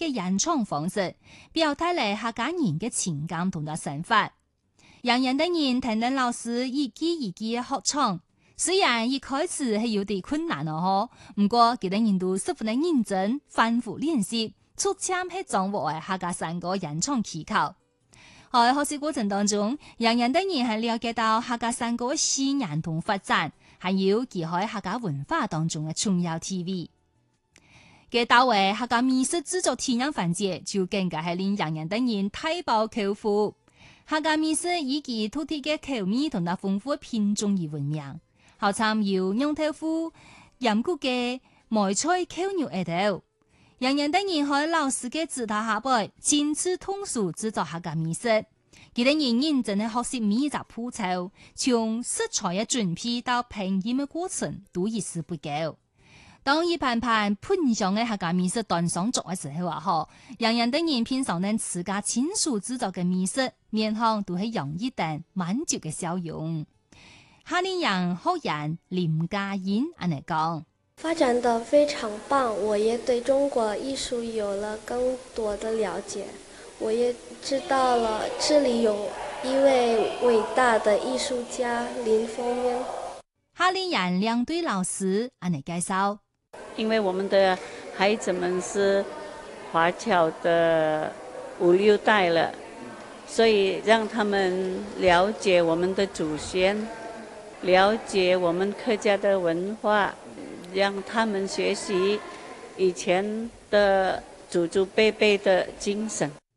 嘅演唱方式，表達嚟客家人嘅情感同埋想法。讓人哋人聽聽老師一句一句嘅學唱，雖然一開始係有啲困難咯，不過佢哋人都十分的認真，反覆練習，逐漸係掌握嘅客家山歌演唱技巧。喺學習過程當中，讓人哋人係了解到客家山歌嘅起源同發展，還有佢喺客家文化當中嘅重要地位。嘅到位客家美食製作體驗環節，就更加係令人哋人大飽口福。客家美食以其獨特嘅口味同埋豐富嘅品種而聞名，好參有釀豆腐、鹽焗雞、梅菜扣肉一道。人哋人喺老師嘅指導下輩，親自通俗製作客家美食。佢哋人認真嘅學習每一隻步驟，從食材嘅準備到烹飪嘅過程，都一絲不苟。當一盤盤噴香嘅客家美食端上桌嘅時候啊，人哋人品嘗能自家親手製作嘅美食，面上都係洋溢等滿足嘅笑容。哈林人學人林家燕安尼講， 發展得非常棒，我也對中國藝術有了更多的了解，我也知道了這裡有一位偉大的藝術家林風眠。 哈林人兩隊老師安尼介紹。 因為我們的孩子們是華僑的5、6代了，所以讓他們了解我們的祖先，了解我們客家的文化，讓他們學習以前的祖祖輩輩的精神。